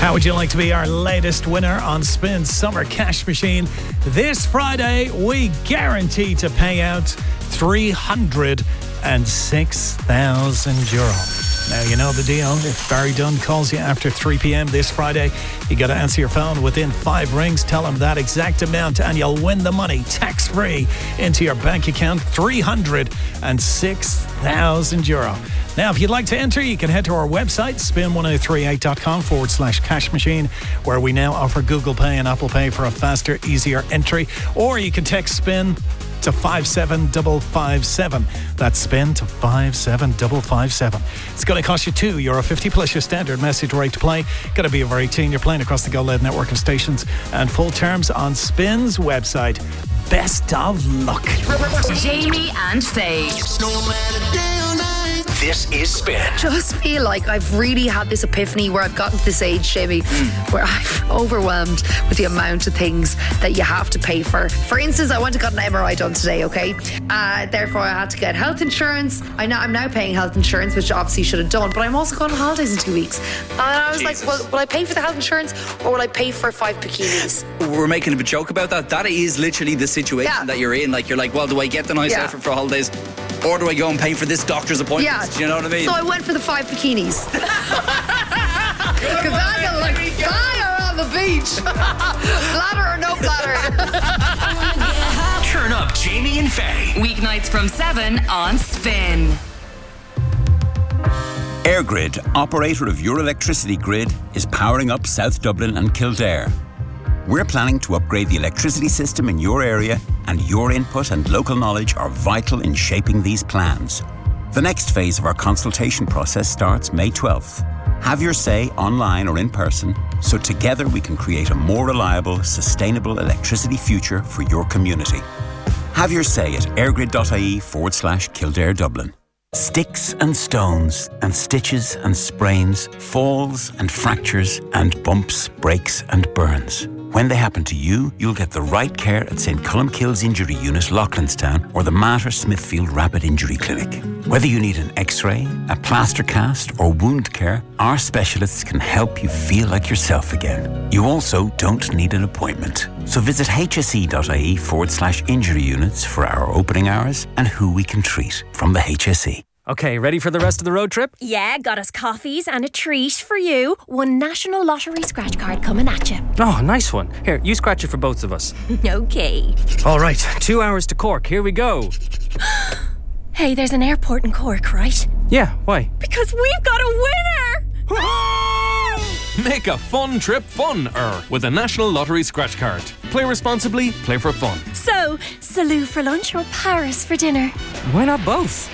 How would you like to be our latest winner on Spin's Summer Cash Machine? This Friday, we guarantee to pay out €306,000. Now, you know the deal. If Barry Dunn calls you after 3 p.m. this Friday, you got to answer your phone within 5 rings. Tell him that exact amount and you'll win the money tax-free into your bank account. €306,000. Now, if you'd like to enter, you can head to our website, spin1038.com/cash machine, where we now offer Google Pay and Apple Pay for a faster, easier entry. Or you can text SPIN to 57557. That's SPIN to 57557. It's going to cost you €2.50 plus your standard message rate to play. Got to be over 18. You're playing across the Go Loud network of stations, and full terms on Spin's website. Best of luck. Jamie and Faye. This is Spin. Just feel like I've really had this epiphany where I've gotten to this age, Jamie, where I'm overwhelmed with the amount of things that you have to pay for. For instance, I went and got an MRI done today, okay? Therefore, I had to get health insurance. I'm now paying health insurance, which I obviously should have done, but I'm also going on holidays in 2 weeks. And I was like, well, will I pay for the health insurance or will I pay for 5 bikinis? We're making a bit joke about that. That is literally the situation that you're in. Like, you're like, well, do I get the nice outfit for holidays? Or do I go and pay for this doctor's appointment? Yeah. Do you know what I mean? So I went for the 5 bikinis. Because I got like fire on the beach. Bladder or no bladder. Turn up Jamie and Faye. Weeknights from 7 on Spin. EirGrid, operator of your electricity grid, is powering up South Dublin and Kildare. We're planning to upgrade the electricity system in your area, and your input and local knowledge are vital in shaping these plans. The next phase of our consultation process starts May 12th. Have your say online or in person, so together we can create a more reliable, sustainable electricity future for your community. Have your say at airgrid.ie/Kildare Dublin. Sticks and stones and stitches and sprains, falls and fractures and bumps, breaks and burns. When they happen to you, you'll get the right care at St. Columkille's Injury Unit, Loughlinstown, or the Mater Smithfield Rapid Injury Clinic. Whether you need an X-ray, a plaster cast or wound care, our specialists can help you feel like yourself again. You also don't need an appointment. So visit hse.ie/injury units for our opening hours and who we can treat from the HSE. Okay, ready for the rest of the road trip? Yeah, got us coffees and a treat for you. One National Lottery scratch card coming at you. Oh, nice one. Here, you scratch it for both of us. Okay. All right, 2 hours to Cork. Here we go. Hey, there's an airport in Cork, right? Yeah, why? Because we've got a winner! Make a fun trip fun-er with a National Lottery scratch card. Play responsibly, play for fun. So, Salou for lunch or Paris for dinner? Why not both?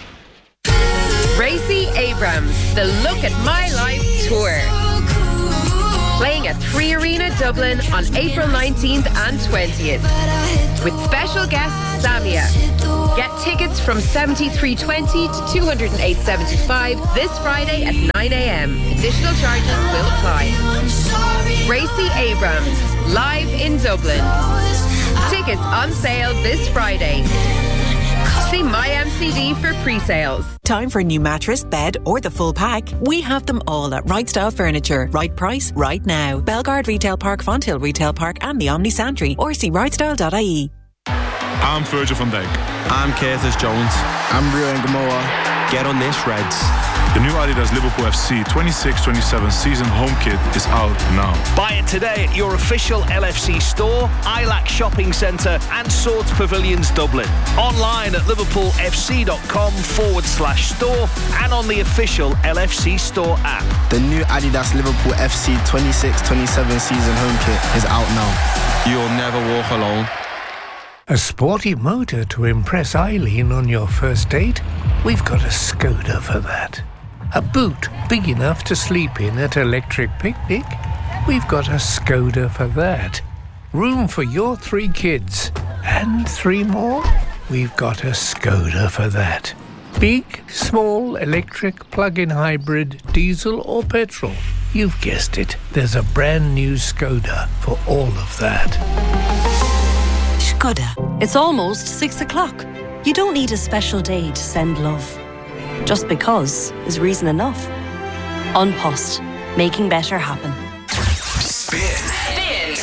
Gracie Abrams, the Look at My Life tour. Playing at 3 Arena Dublin on April 19th and 20th. With special guest Samia. Get tickets from $73.20 to $208.75 this Friday at 9 a.m. Additional charges will apply. Gracie Abrams, live in Dublin. Tickets on sale this Friday. See MyMCD for pre-sales. Time for a new mattress, bed or the full pack? We have them all at Right Style Furniture. Right price, right now. Belgard Retail Park, Fonthill Retail Park and the Omni Santry, or see rightstyle.ie. I'm Virgil van Dijk. I'm Curtis Jones. I'm Rio Gamoa. Get on this, Reds. The new Adidas Liverpool FC 26-27 season home kit is out now. Buy it today at your official LFC store, ILAC Shopping Centre and Swords Pavilions Dublin. Online at liverpoolfc.com/store and on the official LFC store app. The new Adidas Liverpool FC 26-27 season home kit is out now. You'll never walk alone. A sporty motor to impress Eileen on your first date? We've got a Skoda for that. A boot big enough to sleep in at Electric Picnic? We've got a Skoda for that. Room for your 3 kids and 3 more? We've got a Skoda for that. Big, small, electric, plug-in hybrid, diesel or petrol? You've guessed it. There's a brand new Skoda for all of that. Skoda. It's almost 6 o'clock. You don't need a special day to send love. Just because is reason enough. An Post, making better happen.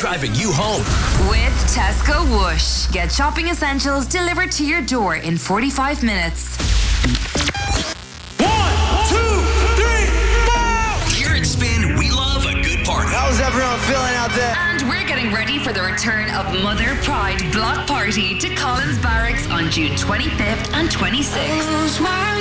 driving you home. With Tesco Whoosh. Get shopping essentials delivered to your door in 45 minutes. 1, 2, 3, 4! Here at Spin, we love a good party. How's everyone feeling out there? And we're getting ready for the return of Mother Pride Block Party to Collins Barracks on June 25th and 26th.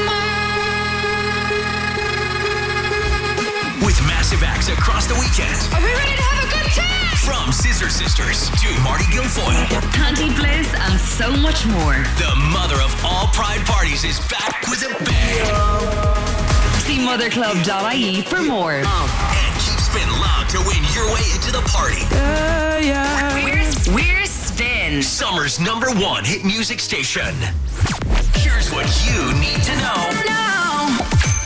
With massive acts across the weekend. Are we ready to have a good time? From Scissor Sisters to Marty Guilfoyle, Candy Bliss, and so much more. the mother of all Pride parties is back with a bang. See motherclub.ie for more. And keep Spin locked to win your way into the party. We're Spin. Summer's #1 hit music station. Here's what you need to know. Now.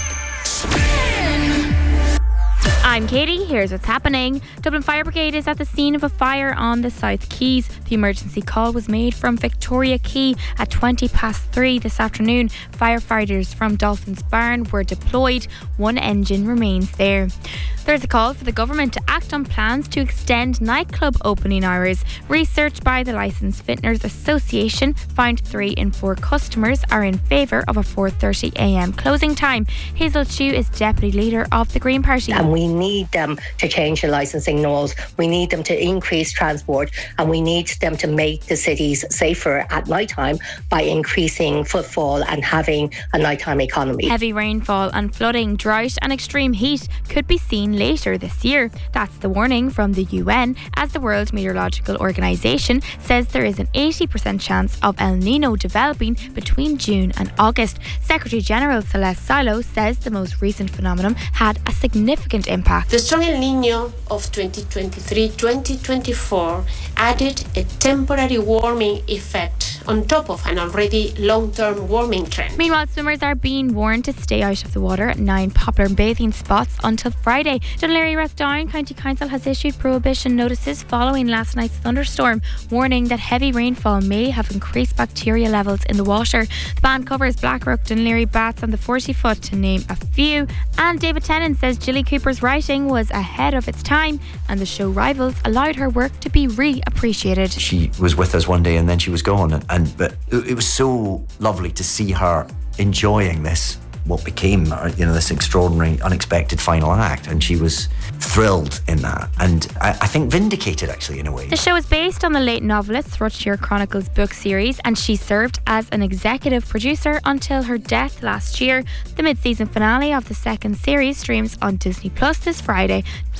I'm Katie. Here's what's happening. Dublin Fire Brigade is at the scene of a fire on the South Quays. The emergency call was made from Victoria Quay at 3:20 this afternoon. Firefighters from Dolphin's Barn were deployed. One engine remains there. There's a call for the government to act on plans to extend nightclub opening hours. Research by the Licensed Vintners Association found 3 in 4 customers are in favour of a 4:30 a.m. closing time. Hazel Chu is deputy leader of the Green Party. And we need them to change the licensing laws. We need them to increase transport, and we need them to make the cities safer at night time by increasing footfall and having a nighttime economy. Heavy rainfall and flooding, drought and extreme heat could be seen later this year. That's the warning from the UN, as the World Meteorological Organization says there is an 80% chance of El Nino developing between June and August. Secretary General Celeste Silo says the most recent phenomenon had a significant impact. The strong El Nino of 2023-2024 added a temporary warming effect on top of an already long-term warming trend. Meanwhile, swimmers are being warned to stay out of the water at 9 popular bathing spots until Friday. Dún Laoghaire Rathdown County Council has issued prohibition notices following last night's thunderstorm, warning that heavy rainfall may have increased bacteria levels in the water. The ban covers Blackrock, Dún Laoghaire, Bats and the 40-foot, to name a few. And David Tennant says Gilly Cooper's writing was ahead of its time, and the show Rivals allowed her work to be reappreciated. She was with us one day and then she was gone, but it was so lovely to see her enjoying this, what became, this extraordinary, unexpected final act, and she was thrilled in that, and I think vindicated, actually, in a way. The show is based on the late novelist Rutshire Chronicles book series, and she served as an executive producer until her death last year. The mid-season finale of the second series streams on Disney Plus this Friday.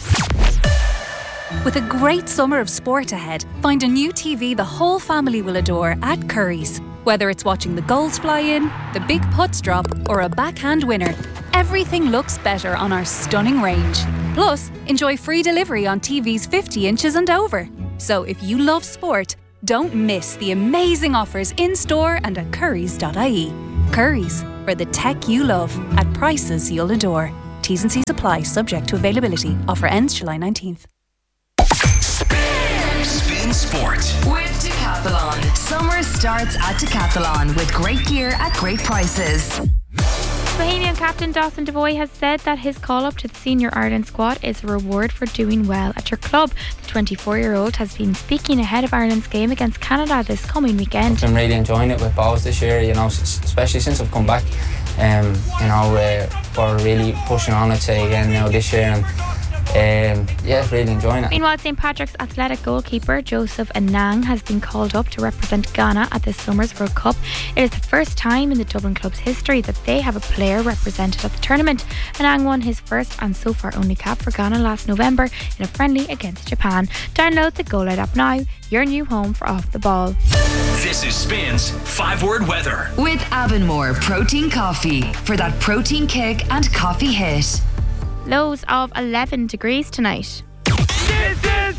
With a great summer of sport ahead, find a new TV the whole family will adore at Curry's. Whether it's watching the goals fly in, the big putts drop, or a backhand winner, everything looks better on our stunning range. Plus, enjoy free delivery on TVs 50 inches and over. So if you love sport, don't miss the amazing offers in-store and at currys.ie. Curry's, for the tech you love at prices you'll adore. T's and C's apply, subject to availability. Offer ends July 19th. Spin Sport with Decathlon. Summer starts at Decathlon with great gear at great prices. Bohemian captain Dawson Devoy has said that his call-up to the Senior Ireland squad is a reward for doing well at your club. The 24-year-old has been speaking ahead of Ireland's game against Canada this coming weekend. I'm really enjoying it with boys this year, especially since I've come back. For really pushing on, I'd say, again now this year, and really enjoying it. Meanwhile, St Patrick's athletic goalkeeper Joseph Anang has been called up to represent Ghana at this summer's World Cup. It is the first time in the Dublin club's history that they have a player represented at the tournament. Anang won his first and so far only cap for Ghana last November in a friendly against Japan. Download the GoLoud app now, your new home for Off the Ball. This is Spin's 5-word weather. With Avonmore Protein Coffee for that protein kick and coffee hit. Lows of 11 degrees tonight. This is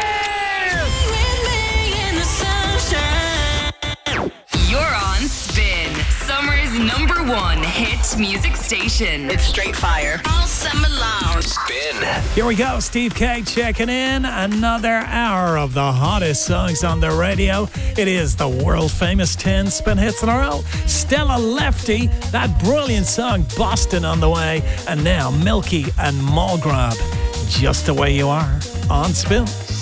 You're on Spin, summer's #1 hit music station. It's straight fire all summer long. Spin. Here we go, Steve K checking in. Another hour of the hottest songs on the radio. It is the world famous 10 Spin hits in a row. Stella Lefty, that brilliant song Boston on the way. And now Milky and Mulgrab, Just the Way You Are on Spin.